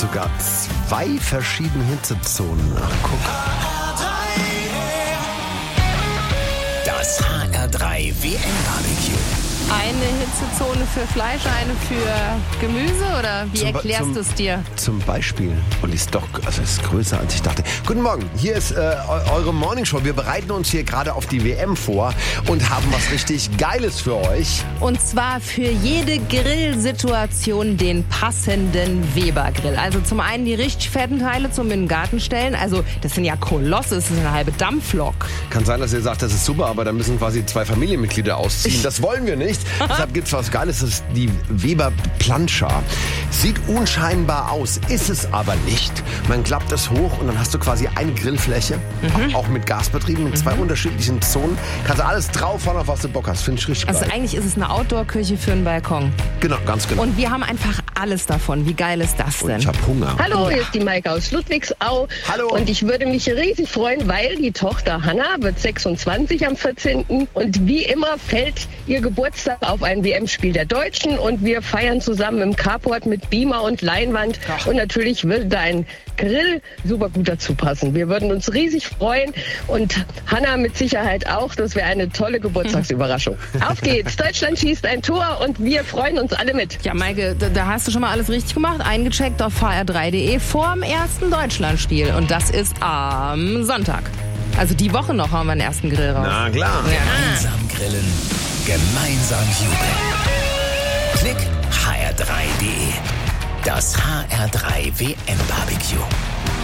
sogar 2 verschiedene Hitzezonen. Ach, guck. Das HR3 WM-Barbecue. Eine Hitzezone für Fleisch, eine für Gemüse oder wie erklärst du es dir? Zum Beispiel. Und ist doch, also ist größer als ich dachte. Guten Morgen, hier ist eure Morningshow. Wir bereiten uns hier gerade auf die WM vor und haben was richtig Geiles für euch. Und zwar für jede Grillsituation den passenden Weber-Grill. Also zum einen die richtig fetten Teile zum in den Garten stellen. Also das sind ja Kolosse, das ist eine halbe Dampflok. Kann sein, dass ihr sagt, das ist super, aber dann müssen quasi 2 Familienmitglieder ausziehen. Das wollen wir nicht. Deshalb gibt's was Geiles, das ist die Weber Plancha. Sieht unscheinbar aus, ist es aber nicht. Man klappt es hoch und dann hast du quasi eine Grillfläche, auch mit Gasbetrieben, mit 2 unterschiedlichen Zonen. Kannst du alles draufhauen, auf was du Bock hast. Finde ich richtig geil. Also eigentlich ist es eine Outdoor-Küche für einen Balkon. Genau, ganz genau. Und wir haben einfach alles davon. Wie geil ist das denn? Und ich habe Hunger. Hallo, hier ist die Maike aus Ludwigsau. Hallo. Und ich würde mich riesig freuen, weil die Tochter Hanna wird 26 am 14. Und wie immer fällt ihr Geburtstag auf ein WM-Spiel der Deutschen. Und wir feiern zusammen im Carport mit Beamer und Leinwand. Ach. Und natürlich würde da ein Grill super gut dazu passen. Wir würden uns riesig freuen. Und Hanna mit Sicherheit auch. Das wäre eine tolle Geburtstagsüberraschung. Auf geht's. Deutschland schießt ein Tor und wir freuen uns alle mit. Ja, Maike, da hast du schon mal alles richtig gemacht. Eingecheckt auf hr3.de vorm ersten Deutschlandspiel. Und das ist am Sonntag. Also die Woche noch haben wir den ersten Grill raus. Na klar. Gemeinsam grillen, gemeinsam jubeln. Klick hr3.de. Das HR3 WM-Barbecue.